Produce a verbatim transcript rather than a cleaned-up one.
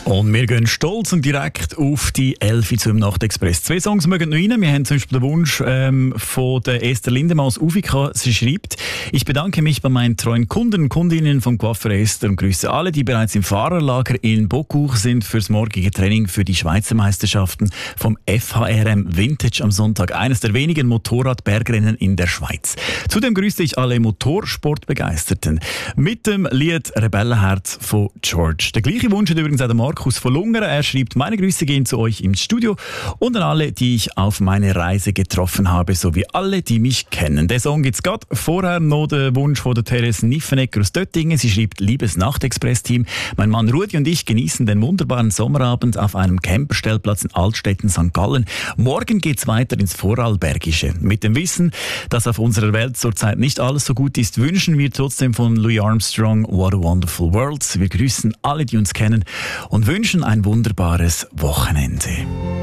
Und wir gehen stolz und direkt auf die Elfi zum Nachtexpress. Zwei Songs mögen noch rein. Wir haben zum Beispiel den Wunsch ähm, von der Esther Lindemann aus Ufika. Sie schreibt: Ich bedanke mich bei meinen treuen Kunden und Kundinnen vom Coiffeur Esther und grüße alle, die bereits im Fahrerlager in Bokuch sind fürs morgige Training für die Schweizer Meisterschaften vom F H R M Vintage am Sonntag. Eines der wenigen Motorradbergrennen in der Schweiz. Zudem grüße ich alle Motorsportbegeisterten mit dem Lied Rebellenherz von George. Der gleiche Wunsch hat übrigens auch der Markus von Lungern. Er schreibt: Meine Grüße gehen zu euch im Studio und an alle, die ich auf meine Reise getroffen habe, sowie alle, die mich kennen. Der Song gibt's gerade. Vorher noch der Wunsch von der Therese Niffenegger aus Döttingen. Sie schreibt: Liebes Nachtexpress-Team, mein Mann Rudi und ich genießen den wunderbaren Sommerabend auf einem Camperstellplatz in Altstetten, Sankt Gallen. Morgen geht's weiter ins Vorarlbergische. Mit dem Wissen, dass auf unserer Welt zurzeit nicht alles so gut ist, wünschen wir trotzdem von Louis Armstrong What a Wonderful World. Wir grüßen alle, die uns kennen und wünschen ein wunderbares Wochenende.